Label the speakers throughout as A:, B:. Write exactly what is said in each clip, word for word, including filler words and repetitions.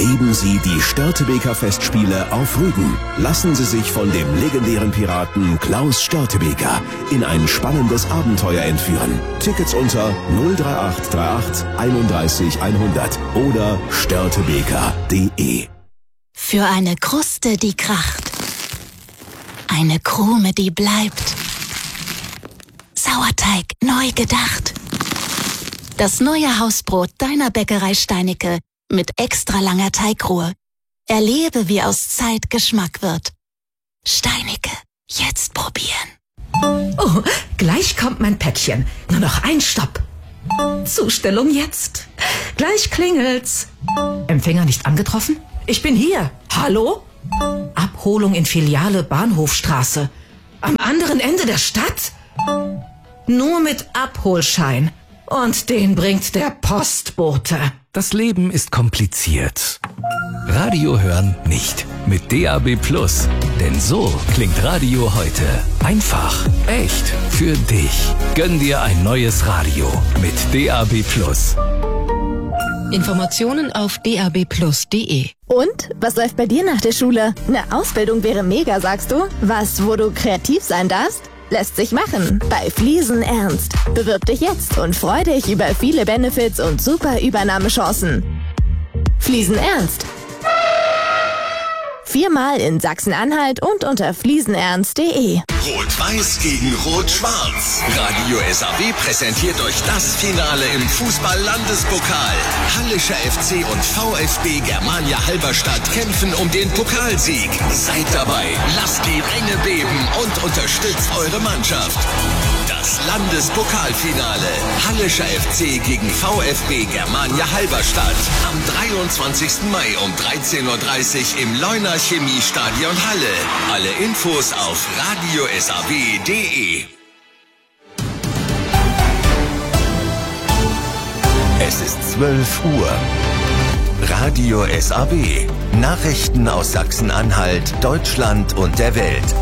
A: Erleben Sie die Störtebeker Festspiele auf Rügen. Lassen Sie sich von dem legendären Piraten Klaus Störtebeker in ein spannendes Abenteuer entführen. Tickets unter null drei acht drei acht einunddreißig hundert oder störtebeker punkt de.
B: Für eine Kruste, die kracht. Eine Krume, die bleibt. Sauerteig neu gedacht. Das neue Hausbrot deiner Bäckerei Steinicke mit extra langer Teigruhe. Erlebe, wie aus Zeit Geschmack wird. Steinicke, jetzt probieren.
C: Oh, gleich kommt mein Päckchen. Nur noch ein Stopp. Zustellung jetzt. Gleich klingelt's. Empfänger nicht angetroffen? Ich bin hier. Hallo? Abholung in Filiale Bahnhofstraße. Am anderen Ende der Stadt? Nur mit Abholschein. Und den bringt der Postbote.
D: Das Leben ist kompliziert. Radio hören nicht. Mit D A B Plus. Denn so klingt Radio heute. Einfach, echt, für dich. Gönn dir ein neues Radio mit D A B Plus.
E: Informationen auf d a b plus punkt de.
F: Und? Was läuft bei dir nach der Schule? Eine Ausbildung wäre mega, sagst du? Was, wo du kreativ sein darfst? Lässt sich machen. Bei Fliesen Ernst. Bewirb dich jetzt und freu dich über viele Benefits und super Übernahmechancen. Fliesen Ernst. Viermal in Sachsen-Anhalt und unter fliesenernst punkt de.
G: Rot-Weiß gegen Rot-Schwarz. Radio S A B präsentiert euch das Finale im Fußball-Landespokal. Hallischer F C und VfB Germania Halberstadt kämpfen um den Pokalsieg. Seid dabei, lasst die Ränge beben und unterstützt eure Mannschaft. Das Landespokalfinale. Hallischer F C gegen VfB Germania Halberstadt. Am dreiundzwanzigsten Mai um dreizehn Uhr dreißig im Leuner Chemiestadion Halle. Alle Infos auf radio s a b punkt de. Es ist zwölf Uhr. Radio S A B. Nachrichten aus Sachsen-Anhalt, Deutschland und der Welt.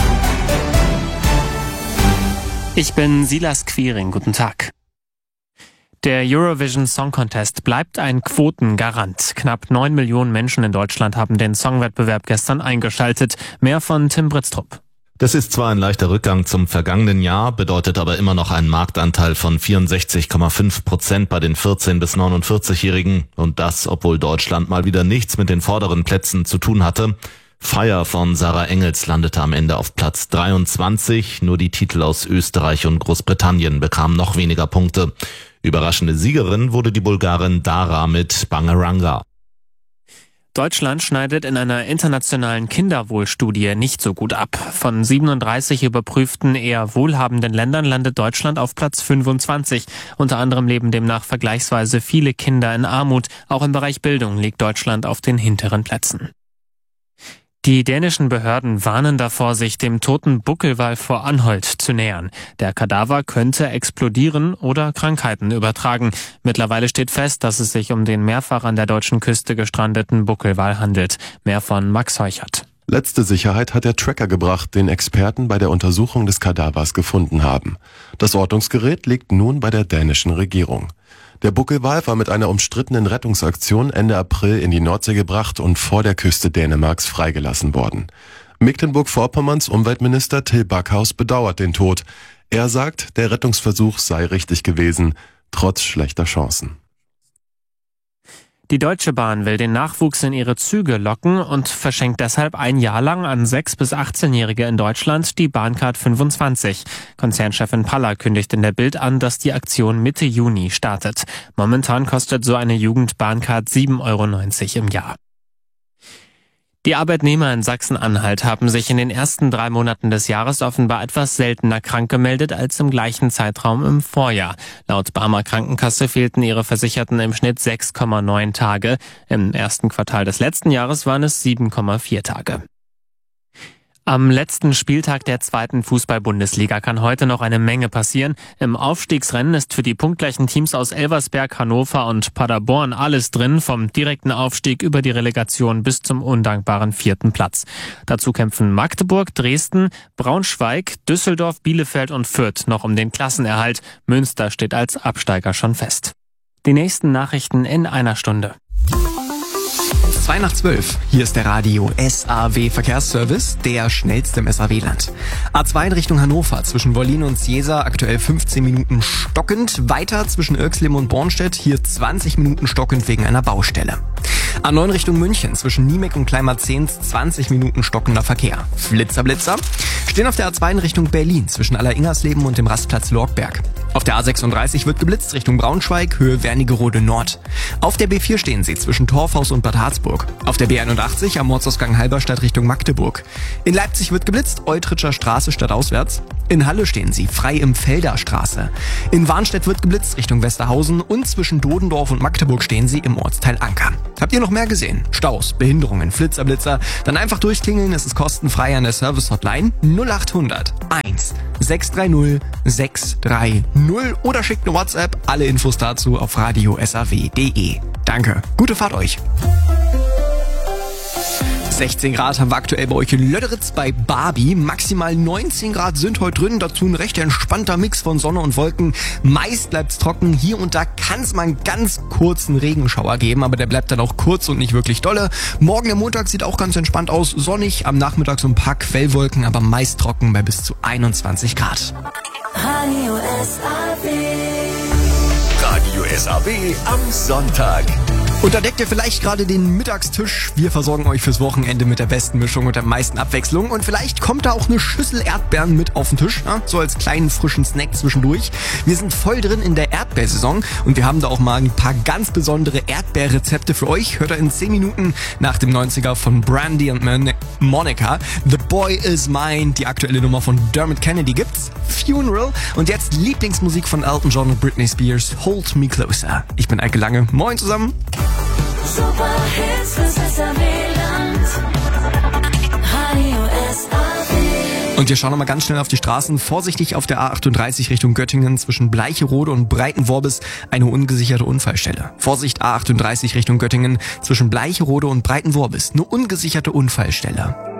H: Ich bin Silas Quiring. Guten Tag. Der Eurovision Song Contest bleibt ein Quotengarant. Knapp neun Millionen Menschen in Deutschland haben den Songwettbewerb gestern eingeschaltet. Mehr von Tim Britztrup.
I: Das ist zwar ein leichter Rückgang zum vergangenen Jahr, bedeutet aber immer noch einen Marktanteil von vierundsechzig Komma fünf Prozent bei den vierzehn- bis neunundvierzig-Jährigen. Und das, obwohl Deutschland mal wieder nichts mit den vorderen Plätzen zu tun hatte. Fire von Sarah Engels landete am Ende auf Platz dreiundzwanzig. Nur die Titel aus Österreich und Großbritannien bekamen noch weniger Punkte. Überraschende Siegerin wurde die Bulgarin Dara mit Bangaranga.
H: Deutschland schneidet in einer internationalen Kinderwohlstudie nicht so gut ab. Von siebenunddreißig überprüften eher wohlhabenden Ländern landet Deutschland auf Platz fünfundzwanzig. Unter anderem leben demnach vergleichsweise viele Kinder in Armut. Auch im Bereich Bildung liegt Deutschland auf den hinteren Plätzen. Die dänischen Behörden warnen davor, sich dem toten Buckelwal vor Anholt zu nähern. Der Kadaver könnte explodieren oder Krankheiten übertragen. Mittlerweile steht fest, dass es sich um den mehrfach an der deutschen Küste gestrandeten Buckelwal handelt. Mehr von Max Heuchert.
J: Letzte Sicherheit hat der Tracker gebracht, den Experten bei der Untersuchung des Kadavers gefunden haben. Das Ortungsgerät liegt nun bei der dänischen Regierung. Der Buckelwal war mit einer umstrittenen Rettungsaktion Ende April in die Nordsee gebracht und vor der Küste Dänemarks freigelassen worden. Mecklenburg-Vorpommerns Umweltminister Till Backhaus bedauert den Tod. Er sagt, der Rettungsversuch sei richtig gewesen, trotz schlechter Chancen.
H: Die Deutsche Bahn will den Nachwuchs in ihre Züge locken und verschenkt deshalb ein Jahr lang an sechs- bis achtzehnjährige in Deutschland die Bahncard fünfundzwanzig. Konzernchefin Paller kündigt in der Bild an, dass die Aktion Mitte Juni startet. Momentan kostet so eine Jugendbahncard sieben Euro neunzig im Jahr. Die Arbeitnehmer in Sachsen-Anhalt haben sich in den ersten drei Monaten des Jahres offenbar etwas seltener krank gemeldet als im gleichen Zeitraum im Vorjahr. Laut Barmer Krankenkasse fehlten ihre Versicherten im Schnitt sechs Komma neun Tage. Im ersten Quartal des letzten Jahres waren es sieben Komma vier Tage. Am letzten Spieltag der zweiten Fußball-Bundesliga kann heute noch eine Menge passieren. Im Aufstiegsrennen ist für die punktgleichen Teams aus Elversberg, Hannover und Paderborn alles drin, vom direkten Aufstieg über die Relegation bis zum undankbaren vierten Platz. Dazu kämpfen Magdeburg, Dresden, Braunschweig, Düsseldorf, Bielefeld und Fürth noch um den Klassenerhalt. Münster steht als Absteiger schon fest. Die nächsten Nachrichten in einer Stunde.
K: zwei nach zwölf. Hier ist der Radio S A W Verkehrsservice, der schnellste im S A W-Land. A zwei in Richtung Hannover, zwischen Wollin und Ciesa, aktuell fünfzehn Minuten stockend. Weiter zwischen Irxleben und Bornstedt, hier zwanzig Minuten stockend wegen einer Baustelle. A neun Richtung München, zwischen Niemek und Kleinmarzehns, zwanzig Minuten stockender Verkehr. Flitzer, Blitzer. Stehen auf der A zwei in Richtung Berlin, zwischen Alleringers-Leben und dem Rastplatz Lorgberg. Auf der A sechsunddreißig wird geblitzt Richtung Braunschweig, Höhe Wernigerode Nord. Auf der B vier stehen sie zwischen Torfhaus und Bad Harzburg. Auf der B einundachtzig am Ortsausgang Halberstadt Richtung Magdeburg. In Leipzig wird geblitzt, Eutritscher Straße stadtauswärts. In Halle stehen sie, frei im Felder Straße. In Warnstedt wird geblitzt Richtung Westerhausen und zwischen Dodendorf und Magdeburg stehen sie im Ortsteil Anker. Habt ihr noch mehr gesehen? Staus, Behinderungen, Flitzer, Blitzer? Dann einfach durchklingeln, es ist kostenfrei an der Service-Hotline null acht hundert eins sechs drei null sechs drei null oder schickt eine WhatsApp. Alle Infos dazu auf radio s a w punkt d e. Danke, gute Fahrt euch. sechzehn Grad haben wir aktuell bei euch in Löderitz bei Barbie. Maximal neunzehn Grad sind heute drin. Dazu ein recht entspannter Mix von Sonne und Wolken. Meist bleibt's trocken. Hier und da kann es mal einen ganz kurzen Regenschauer geben, aber der bleibt dann auch kurz und nicht wirklich dolle. Morgen der Montag sieht auch ganz entspannt aus. Sonnig, am Nachmittag so ein paar Quellwolken, aber meist trocken bei bis zu einundzwanzig Grad.
G: Radio S A W. Radio S A W am Sonntag.
K: Und da deckt ihr vielleicht gerade den Mittagstisch. Wir versorgen euch fürs Wochenende mit der besten Mischung und der meisten Abwechslung. Und vielleicht kommt da auch eine Schüssel Erdbeeren mit auf den Tisch, ja? So als kleinen frischen Snack zwischendurch. Wir sind voll drin in der Erdbeersaison und wir haben da auch mal ein paar ganz besondere Erdbeerrezepte für euch. Hört ihr in zehn Minuten nach dem neunziger von Brandy und Mon- Monica. The Boy Is Mine, die aktuelle Nummer von Dermot Kennedy gibt's. Funeral und jetzt Lieblingsmusik von Elton John und Britney Spears, Hold Me Closer. Ich bin Eike Lange. Moin zusammen.
L: Super Hits fürs S A W-Land. Radio S A W.
K: Und wir schauen nochmal ganz schnell auf die Straßen. Vorsichtig auf der A achtunddreißig Richtung Göttingen zwischen Bleicherode und Breitenworbis eine ungesicherte Unfallstelle. Vorsicht A achtunddreißig Richtung Göttingen zwischen Bleicherode und Breitenworbis eine ungesicherte Unfallstelle.